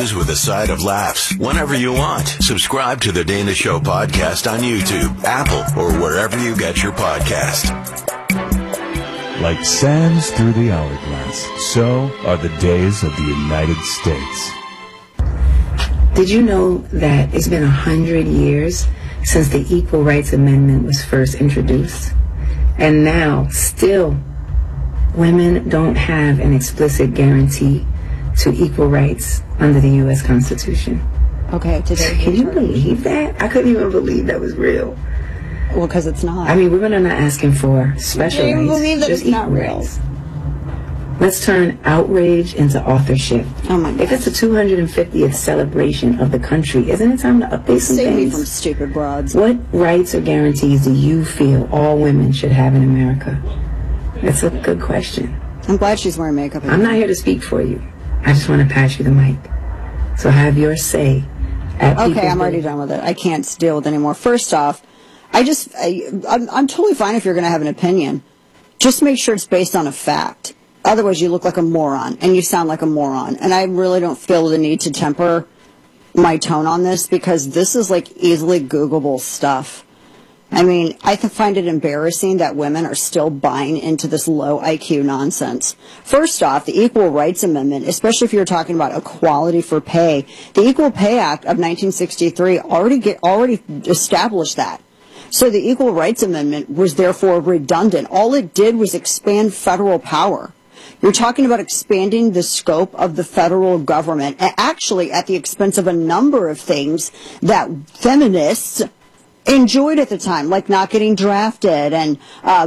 news with a side of laughs whenever you want. Subscribe to the Dana Show podcast on YouTube, Apple, or wherever you get your podcast. Like sands through the hourglass, so are the days of the United States. Did you know that it's been 100 years since the Equal Rights Amendment was first introduced? And now, still, women don't have an explicit guarantee to equal rights under the U.S. Constitution. Okay, today. Can you believe that? I couldn't even believe that was real. Well, because it's not. I mean, we're not asking for special rights. Can you believe that just it's not equal real? rights. Let's turn outrage into authorship. Oh my God. If it's the 250th celebration of the country, isn't it time to update some Save me things? from stupid broads. What rights or guarantees do you feel all women should have in America? That's a good question. I'm glad she's wearing makeup. I'm not here to speak for you. I just want to pass you the mic. So have your say. Okay, I'm already done with it. I can't deal with it anymore. First off, I'm totally fine if you're going to have an opinion. Just make sure it's based on a fact. Otherwise, you look like a moron, and you sound like a moron. And I really don't feel the need to temper my tone on this, because this is like easily Googleable stuff. I mean, I find it embarrassing that women are still buying into this low IQ nonsense. First off, the Equal Rights Amendment, especially if you're talking about equality for pay, the Equal Pay Act of 1963 already established that. So the Equal Rights Amendment was therefore redundant. All it did was expand federal power. You're talking about expanding the scope of the federal government, actually at the expense of a number of things that feminists enjoyed at the time, like not getting drafted and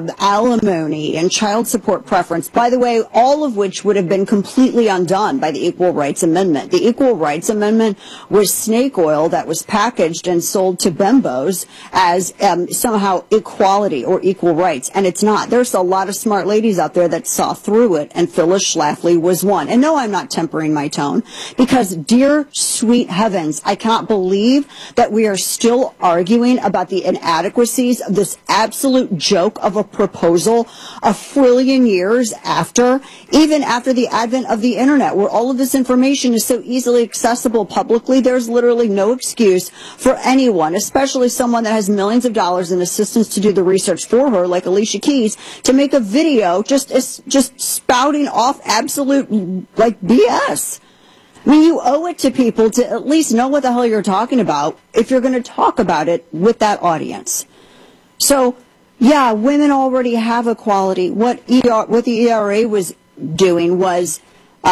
alimony and child support preference. By the way, all of which would have been completely undone by the Equal Rights Amendment. The Equal Rights Amendment was snake oil that was packaged and sold to bimbos as somehow equality or equal rights, and it's not. There's a lot of smart ladies out there that saw through it, and Phyllis Schlafly was one. And no, I'm not tempering my tone, because dear sweet heavens, I cannot believe that we are still arguing about the inadequacies of this absolute joke of a proposal a trillion years after, even after the advent of the internet, where all of this information is so easily accessible publicly. There's literally no excuse for anyone, especially someone that has millions of dollars in assistance to do the research for her, like Alicia Keys, to make a video just spouting off absolute like BS. I mean, you owe it to people to at least know what the hell you're talking about if you're going to talk about it with that audience. So, yeah, women already have equality. What the ERA was doing was,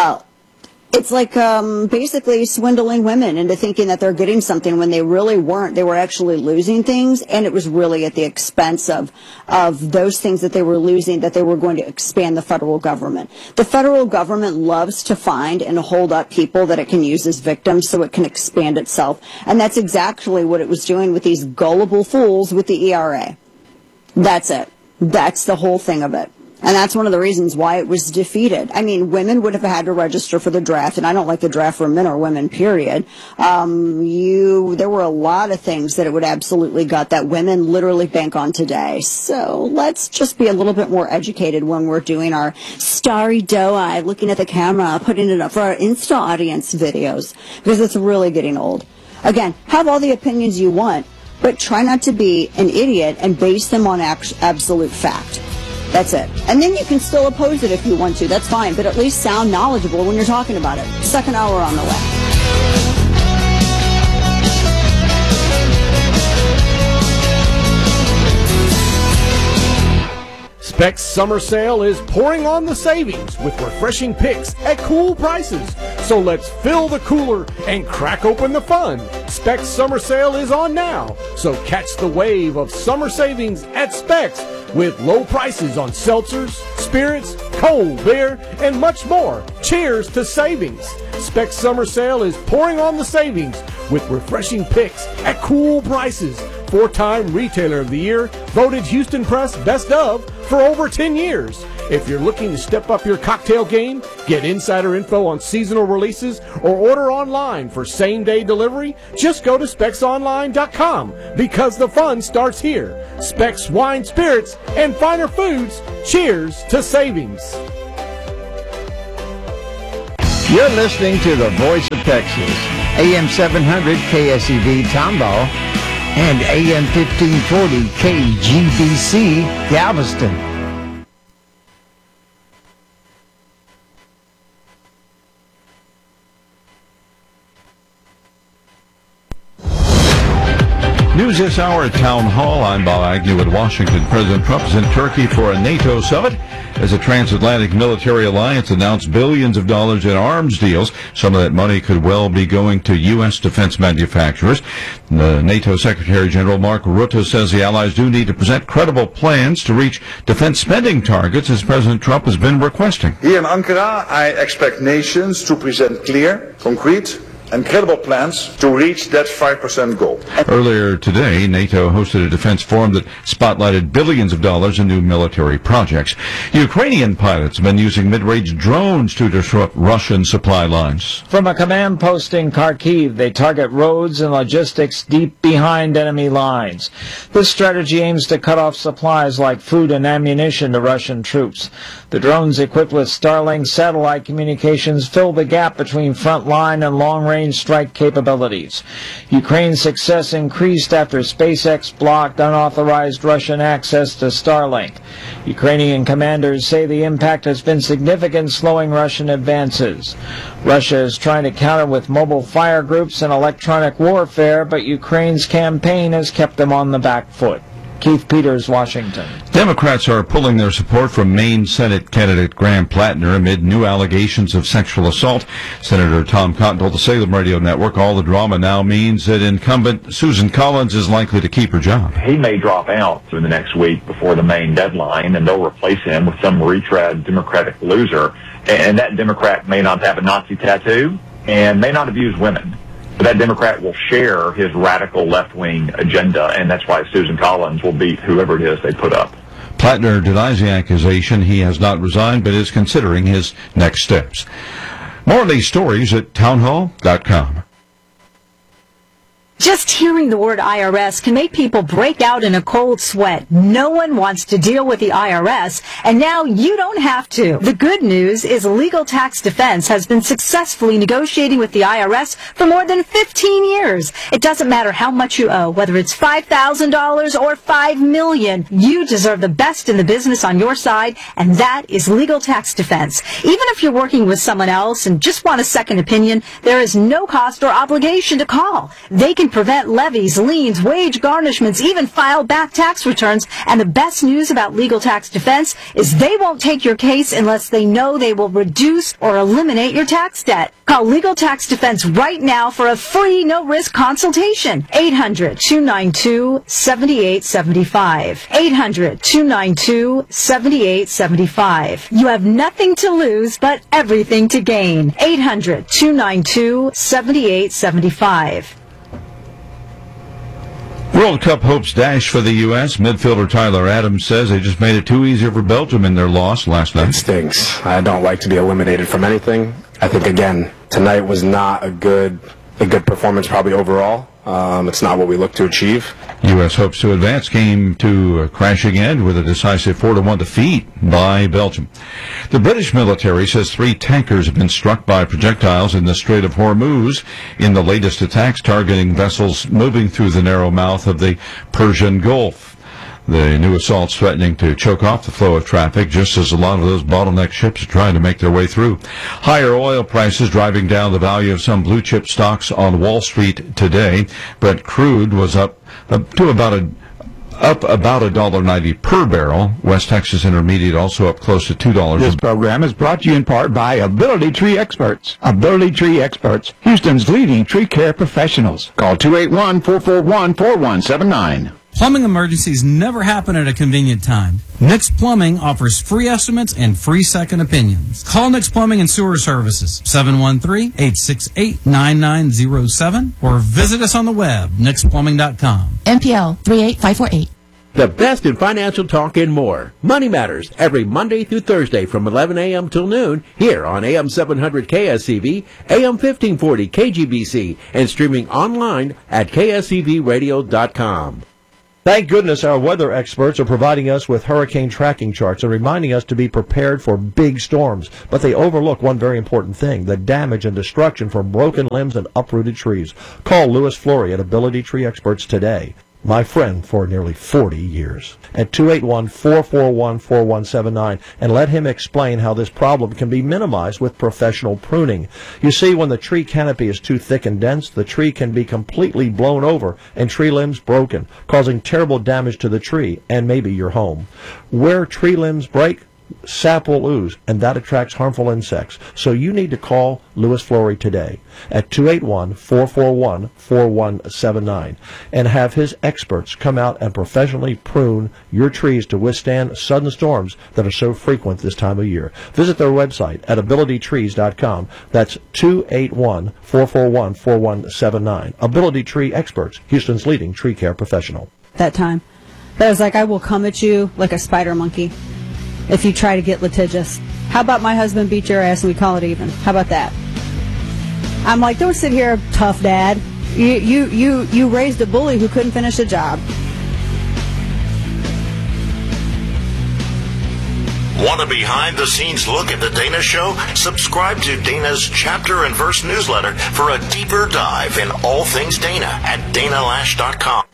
it's like basically swindling women into thinking that they're getting something when they really weren't. They were actually losing things, and it was really at the expense of those things that they were losing, that they were going to expand the federal government. The federal government loves to find and hold up people that it can use as victims so it can expand itself. And that's exactly what it was doing with these gullible fools with the ERA. That's it. That's the whole thing of it. And that's one of the reasons why it was defeated. I mean, women would have had to register for the draft, and I don't like the draft for men or women, period. There were a lot of things that it would absolutely gut that women literally bank on today. So let's just be a little bit more educated when we're doing our starry doe-eye, looking at the camera, putting it up for our Insta audience videos, because it's really getting old. Again, have all the opinions you want, but try not to be an idiot and base them on absolute fact. That's it. And then you can still oppose it if you want to. That's fine. But at least sound knowledgeable when you're talking about it. Second hour on the way. Specs Summer Sale is pouring on the savings with refreshing picks at cool prices. So let's fill the cooler and crack open the fun. Specs Summer Sale is on now. So catch the wave of summer savings at Specs with low prices on seltzers, spirits, cold beer, and much more. Cheers to savings. Specs Summer Sale is pouring on the savings with refreshing picks at cool prices. 4-time Retailer of the Year, voted Houston Press Best of for over 10 years. If you're looking to step up your cocktail game, get insider info on seasonal releases, or order online for same-day delivery, just go to SpecsOnline.com, because the fun starts here. Specs Wine, Spirits, and Finer Foods. Cheers to savings. You're listening to the Voice of Texas, AM 700 KSEV Tomball and AM 1540 KGBC Galveston. News this hour at Town Hall. I'm Bob Agnew at Washington. President Trump is in Turkey for a NATO summit as a transatlantic military alliance announced billions of dollars in arms deals. Some of that money could well be going to U.S. defense manufacturers. The NATO Secretary General Mark Rutte says the allies do need to present credible plans to reach defense spending targets, as President Trump has been requesting. Here in Ankara, I expect nations to present clear, concrete, and credible plans to reach that 5% goal. Earlier today, NATO hosted a defense forum that spotlighted billions of dollars in new military projects. Ukrainian pilots have been using mid-range drones to disrupt Russian supply lines. From a command post in Kharkiv, they target roads and logistics deep behind enemy lines. This strategy aims to cut off supplies like food and ammunition to Russian troops. The drones equipped with Starlink satellite communications fill the gap between front-line and long-range strike capabilities. Ukraine's success increased after SpaceX blocked unauthorized Russian access to Starlink. Ukrainian commanders say the impact has been significant, slowing Russian advances. Russia is trying to counter with mobile fire groups and electronic warfare, but Ukraine's campaign has kept them on the back foot. Keith Peters, Washington. Democrats are pulling their support from Maine Senate candidate Graham Plattner amid new allegations of sexual assault. Senator Tom Cotton told the Salem Radio Network all the drama now means that incumbent Susan Collins is likely to keep her job. He may drop out through the next week before the Maine deadline, and they'll replace him with some retread Democratic loser. And that Democrat may not have a Nazi tattoo and may not abuse women. But that Democrat will share his radical left-wing agenda, and that's why Susan Collins will beat whoever it is they put up. Plattner denies the accusation. He has not resigned, but is considering his next steps. More of these stories at townhall.com. Just hearing the word IRS can make people break out in a cold sweat. No one wants to deal with the IRS, and now you don't have to. The good news is Legal Tax Defense has been successfully negotiating with the IRS for more than 15 years. It doesn't matter how much you owe, whether it's $5,000 or $5 million. You deserve the best in the business on your side, and that is Legal Tax Defense. Even if you're working with someone else and just want a second opinion, there is no cost or obligation to call. They can prevent levies, liens, wage garnishments, even file back tax returns. And the best news about Legal Tax Defense is they won't take your case unless they know they will reduce or eliminate your tax debt. Call Legal Tax Defense right now for a free, no-risk consultation. 800-292-7875. 800-292-7875. You have nothing to lose but everything to gain. 800-292-7875. World Cup hopes dash for the U.S. Midfielder Tyler Adams says they just made it too easy for Belgium in their loss last night. It stinks. I don't like to be eliminated from anything. I think, again, tonight was not a good performance probably overall. It's not what we look to achieve. U.S. hopes to advance came to a crashing end with a decisive 4-1 defeat by Belgium. The British military says 3 tankers have been struck by projectiles in the Strait of Hormuz in the latest attacks targeting vessels moving through the narrow mouth of the Persian Gulf. The new assault's threatening to choke off the flow of traffic, just as a lot of those bottleneck ships are trying to make their way through. Higher oil prices driving down the value of some blue-chip stocks on Wall Street today. Brent crude was up to about $1.90 per barrel. West Texas Intermediate also up close to $2. This program is brought to you in part by Ability Tree Experts. Ability Tree Experts, Houston's leading tree care professionals. Call 281-441-4179. Plumbing emergencies never happen at a convenient time. Nix Plumbing offers free estimates and free second opinions. Call Nix Plumbing and Sewer Services, 713-868-9907, or visit us on the web, nixplumbing.com. MPL 38548. The best in financial talk and more. Money Matters, every Monday through Thursday from 11 a.m. till noon, here on AM 700 KSCV, AM 1540 KGBC, and streaming online at kscvradio.com. Thank goodness our weather experts are providing us with hurricane tracking charts and reminding us to be prepared for big storms. But they overlook one very important thing, the damage and destruction from broken limbs and uprooted trees. Call Louis Flory at Ability Tree Experts today. My friend for nearly 40 years. At 281-441-4179, and let him explain how this problem can be minimized with professional pruning. You see, when the tree canopy is too thick and dense, the tree can be completely blown over and tree limbs broken, causing terrible damage to the tree and maybe your home. Where tree limbs break, sap will ooze, and that attracts harmful insects. So you need to call Louis Flory today at 281-441-4179 and have his experts come out and professionally prune your trees to withstand sudden storms that are so frequent this time of year. Visit their website at abilitytrees.com. That's 281-441-4179. Ability Tree Experts, Houston's leading tree care professional. That time. But I was like, I will come at you like a spider monkey if you try to get litigious. How about my husband beat your ass and we call it even? How about that? I'm like, don't sit here, tough dad. You raised a bully who couldn't finish a job. Want a behind-the-scenes look at the Dana Show? Subscribe to Dana's Chapter and Verse newsletter for a deeper dive in all things Dana at danalash.com.